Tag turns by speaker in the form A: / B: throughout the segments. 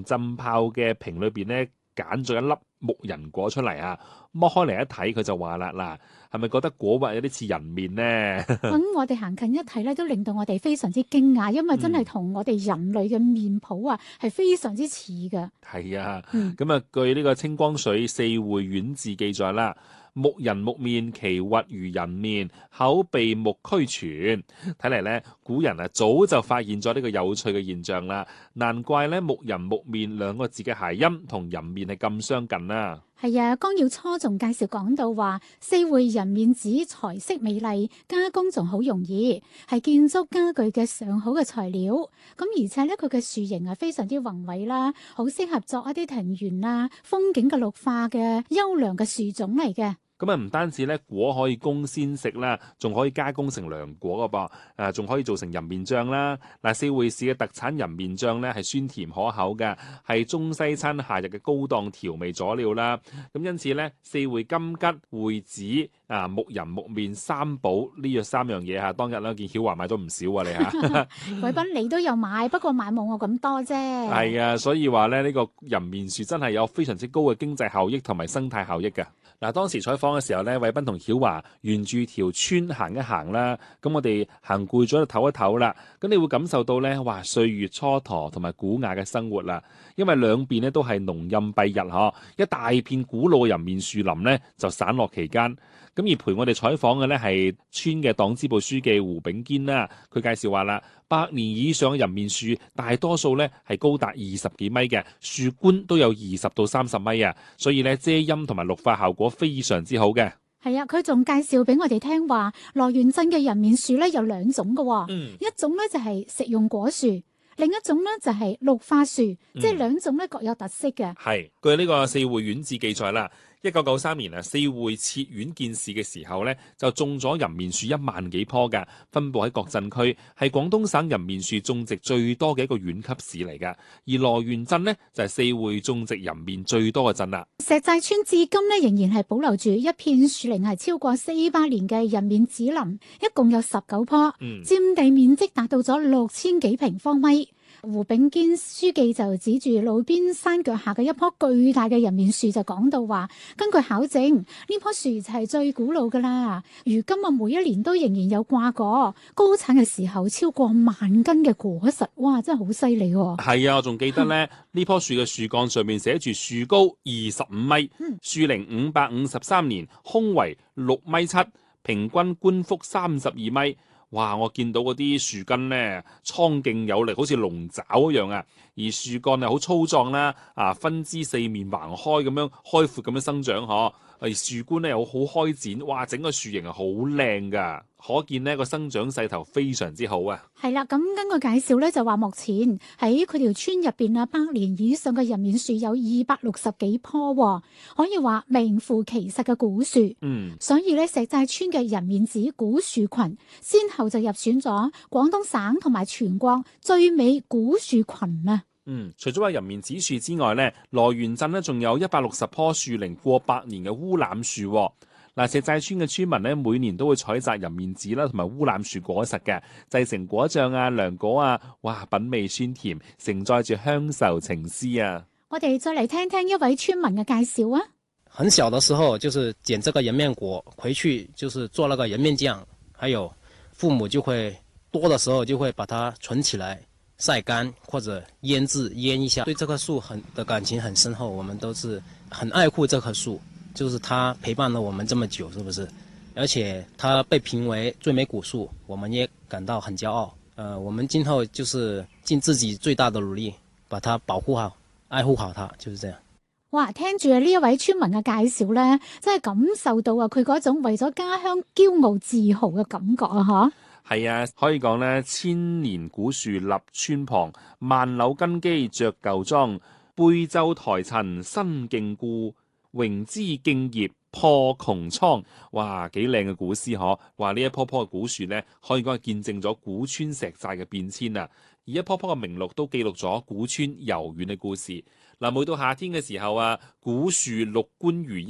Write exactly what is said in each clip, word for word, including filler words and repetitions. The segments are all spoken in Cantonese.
A: 浸泡嘅瓶裏邊咧揀咗一粒木人果出嚟啊！剝開嚟一睇，佢就話啦：嗱，係咪覺得果核有啲似人面呢？
B: 咁我哋行近一睇咧，都令到我哋非常之驚訝，因為真係同我哋人類嘅面譜啊，係非常之似嘅。
A: 係啊，
B: 嗯，
A: 咁啊，據呢個清光緒四會縣志記載啦。木人木面，其核如人面，口鼻目俱全。睇嚟咧，古人啊早就發現咗呢個有趣嘅現象啦。難怪咧木人木面兩個字嘅諧音同人面係咁相近啦。
B: 係啊，江耀初仲介紹講到話，四會人面指材色美麗，加工仲好容易，係建築家具嘅上好嘅材料。咁而且咧，佢嘅樹形係非常之宏偉啦，好適合作一啲庭園啊、風景嘅綠化嘅優良嘅樹種嚟嘅。
A: 咁啊，唔單止咧果可以供鮮食啦，仲可以加工成涼果噶噃，誒仲可以做成人面醬啦。嗱，四會市嘅特產人面醬咧係酸甜可口嘅，係中西餐夏日嘅高檔調味佐料啦。咁因此咧，四會金桔、會子啊、木人木面三寶呢約三樣嘢嚇，當日咧見曉華買咗唔少啊你嚇。
B: 偉斌你都有買，不過買冇我咁多啫。
A: 係啊，所以話咧呢個人面樹真係有非常之高嘅經濟效益同埋生態效益嘅。嗱，當時採訪嘅時候咧，偉斌同曉華沿住條村行一行啦，咁我哋行攰咗就唞一唞啦，咁你會感受到咧，哇，歲月蹉跎同埋古雅嘅生活啦，因為兩邊咧都係農蔭蔽日嗬，一大片古老嘅人面樹林咧就散落其間。咁而陪我哋採訪嘅咧係村嘅黨支部書記胡炳堅啦，佢介紹話啦，百年以上嘅人面樹大多數咧係高達二十幾米嘅，樹冠都有二十到三十米啊，所以咧遮陰同埋綠化效果非常之好嘅。
B: 係啊，佢仲介紹俾我哋聽話，羅源鎮嘅人面樹咧有兩種嘅，
A: 嗯，
B: 一種咧就係食用果樹，另一種咧就係綠化樹，
A: 嗯、
B: 即係兩種咧各有特色嘅。
A: 係據呢個四會縣志記載啦。一九九三年啊，四會設縣建市嘅時候咧，就種咗人面樹一萬幾棵㗎，分佈喺各鎮區，係廣東省人面樹種植最多嘅一個縣級市嚟㗎。而羅源鎮呢，就係四會種植人面最多嘅鎮啦。
B: 石寨村至今咧仍然係保留住一片樹齡係超過四百年嘅人面紫林，一共有十九棵，
A: 嗯，
B: 佔地面積達到咗六千幾平方米。胡炳堅書記就指住路邊山腳下嘅一棵巨大嘅人面樹就講到話，根據考證呢棵樹就係最古老噶啦，如今啊每一年都仍然有掛果，高產嘅時候超過萬斤嘅果實，哇真係好犀利喎！
A: 係啊，我仲記得咧呢棵樹嘅樹幹上面寫住樹高二十五米，樹齡五百五十三年，胸圍六米七，平均冠幅三十二米。哇！我見到嗰啲樹根咧，蒼勁有力，好似龍爪一樣啊！而樹幹係好粗壯啦，啊分枝四面橫開咁樣開闊咁樣生長，嗬。而樹冠咧又好開展，哇！整個樹形係好靚噶，可見呢個生長勢頭非常之好啊！
B: 係啦，咁根據介紹咧，就話目前喺佢條村入邊啊，百年以上嘅人面樹有二百六十幾棵，可以話名副其實嘅古樹。
A: 嗯，
B: 所以咧，石寨村嘅人面子古樹群，先後就入選咗廣東省同埋全國最美古樹群啊！
A: 嗯，除咗話人面子樹之外咧，羅源鎮咧仲有一百六十棵樹齡過百年嘅烏欖樹。嗱，石寨村嘅村民咧，每年都會採摘人面子啦，同埋烏欖樹果實嘅，製成果醬啊、涼果啊，哇，品味酸甜，承載住鄉愁情思啊！
B: 我哋再嚟聽聽一位村民嘅介紹啊。
C: 很小的時候，就是撿這個人面果回去，就是做那個人面醬，還有父母就會多的時候就會把它存起來。曬乾或者醃製醃一下，對這棵樹很的感情很深厚，我們都是很愛護這棵樹，就是它陪伴了我們這麼久，是不是？而且它被評為最美古樹，我們也感到很驕傲。呃，我們今後就是盡自己最大的努力，把它保護好、愛護好它，就是這樣。
B: 哇，聽住呢一位村民嘅介紹咧，真係感受到啊佢嗰種為咗家鄉驕傲自豪嘅感覺啊！吓。
A: 係啊，可以講咧，千年古樹立村旁，萬柳根基着舊莊，背奏台陳新勁故，榮枝競葉破穹蒼。哇，幾靚嘅古詩嗬！話呢一棵棵嘅古樹咧，可以講係見證咗古村石寨嘅變遷啊！而一棵棵嘅名錄都記錄咗古村悠遠嘅故事。嗱，每到夏天嘅時候啊，古樹綠冠如茵，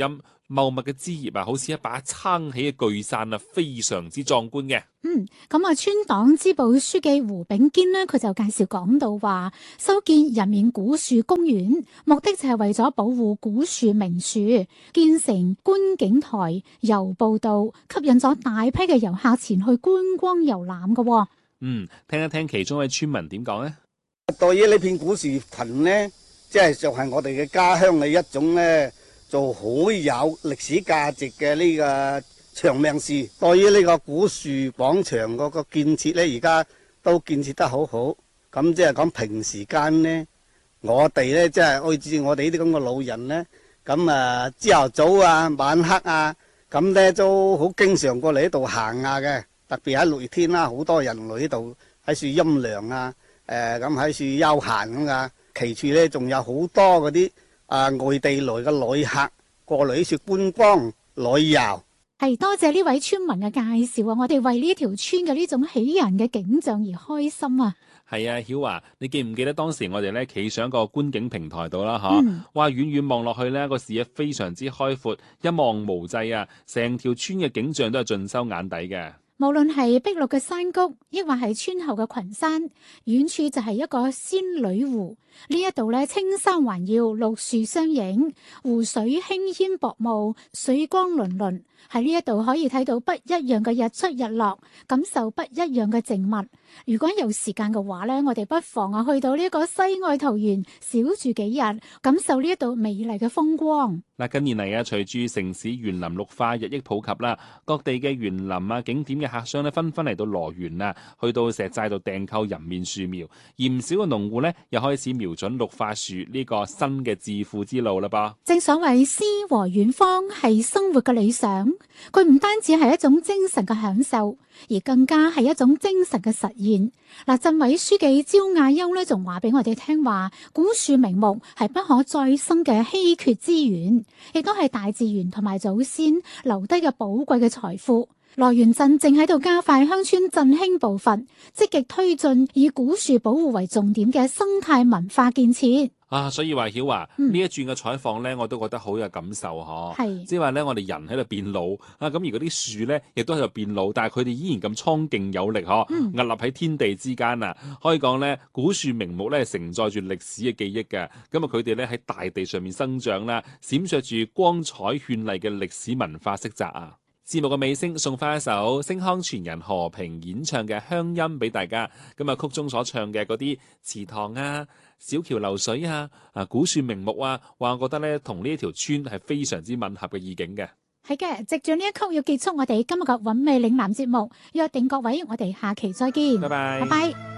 A: 茂密嘅枝葉啊，好似一把撐起嘅巨傘啊，非常之壯觀嘅。
B: 嗯，咁啊，村黨支部書記胡炳堅呢，佢就介紹講到話，修建人面古樹公園，目的就係為咗保護古樹名樹，建成觀景台、遊步道，吸引咗大批嘅遊客前去觀光遊覽嘅。
A: 嗯，聽一聽其中一位村民點講呢？
D: 對於呢片古樹群呢，即係就係我哋嘅家鄉嘅一種呢，就好有歷史價值嘅呢個長命樹。對於呢個古樹廣場嗰個建設呢，而家都建設得好好。咁即係講平時間呢，我哋呢，即係好似我哋呢啲咁嘅老人呢，咁啊朝頭早啊、晚黑啊，咁呢都好經常過嚟呢度行下嘅。特別喺六月天啦，好多人嚟呢度喺樹陰涼啊，誒咁喺樹休閒咁噶。其處呢，仲有好多嗰啲啊外地來嘅旅客過嚟呢處觀光旅遊。
B: 係多謝呢位村民嘅介紹啊！我哋為呢條村嘅呢種喜人嘅景象而開心啊！
A: 係啊，曉華，你記唔記得當時我哋咧企上個觀景平台度啦？嚇、嗯，哇，遠遠望落去呢個視野非常之開闊，一望無際啊！成條村嘅景象都係盡收眼底嘅。
B: 無論係碧綠嘅山谷，抑或係村後嘅群山，遠處就係一個仙女湖。呢一度咧，青山環繞，綠樹相映，湖水輕煙薄霧，水光粼粼。喺呢一度可以睇到不一樣嘅日出日落，感受不一樣嘅靜物。如果有時間嘅話咧，我哋不妨啊去到呢一個世外桃源小住幾日，感受呢一度美麗嘅風光。
A: 嗱，近年嚟啊，隨住城市園林綠化日益普及啦，各地嘅園林啊景點嘅客商咧紛紛嚟到羅源啊，去到石寨度訂購人面樹苗，而唔少嘅農戶咧又開始瞄準綠化樹呢個新嘅致富之路啦噃。
B: 正所謂詩和遠方係生活嘅理想，佢唔單止係一種精神嘅享受，而更加係一種精神嘅實現。嗱，鎮委書記焦亞優呢仲話俾我哋聽話，古樹名木係不可再生嘅稀缺資源，亦都係大自然同埋祖先留低嘅寶貴嘅財富。羅源鎮正喺度加快鄉村振興步伐，積極推進以古樹保護為重點嘅生態文化建設。
A: 啊，所以話曉華呢一轉嘅採訪咧，我都覺得好有感受嗬。係，即係話咧，我哋人喺度變老啊，咁而嗰啲樹咧，亦都喺度變老，但係佢哋依然咁蒼勁有力嗬，屹立喺天地之間啊！可以講咧，古樹名木咧，承載住歷史嘅記憶嘅。咁啊，佢哋咧喺大地上面生長啦，閃爍住光彩絢麗嘅歷史文化色澤啊！節目嘅尾聲送翻一首星康傳人何平演唱嘅《鄉音》俾大家。咁啊，曲中所唱嘅嗰啲池塘啊、小橋流水啊、啊古樹名木啊，話我覺得咧同呢一條村係非常之吻合嘅意境嘅。
B: 係嘅，藉住呢一曲要結束我哋今日嘅韻味嶺南節目，約定各位，我哋下期再見。
A: 拜拜。
B: 拜拜。